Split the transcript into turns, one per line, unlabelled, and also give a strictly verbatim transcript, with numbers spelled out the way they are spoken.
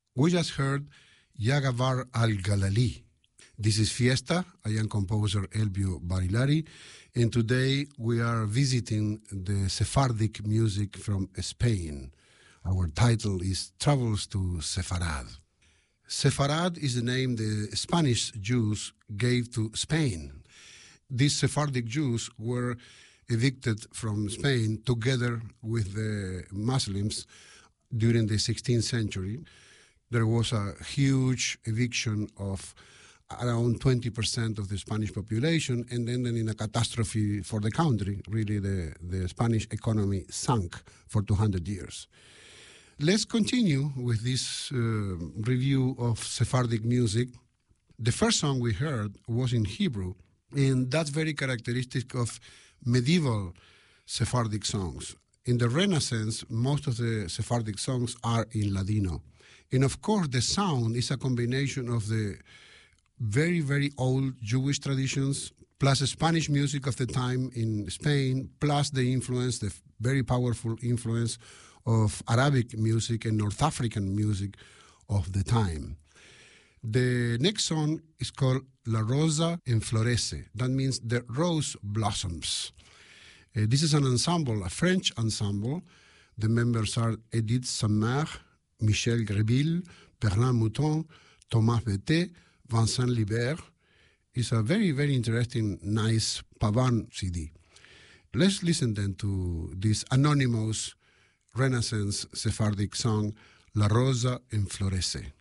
We just heard Yagavar al-Galali. This is Fiesta. I am composer Elbio Barilari, and today we are visiting the Sephardic music from Spain. Our title is Travels to Sefarad. Sefarad is the name the Spanish Jews gave to Spain. These Sephardic Jews were evicted from Spain together with the Muslims during the sixteenth century. There was a huge eviction of around twenty percent of the Spanish population, and then in a catastrophe for the country. Really, the, the Spanish economy sank for two hundred years. Let's continue with this uh, review of Sephardic music. The first song we heard was in Hebrew, and that's very characteristic of medieval Sephardic songs. In the Renaissance, most of the Sephardic songs are in Ladino. And of course, the sound is a combination of the very, very old Jewish traditions, plus the Spanish music of the time in Spain, plus the influence, the very powerful influence of Arabic music and North African music of the time. The next song is called La Rosa Enflorece. That means the rose blossoms. Uh, this is an ensemble, a French ensemble. The members are Edith Sammer, Michel Greville, Bernard Mouton, Thomas Betet, Vincent Libert. It's a very, very interesting, nice Pavan C D. Let's listen then to this anonymous Renaissance Sephardic song, La Rosa Enflorece.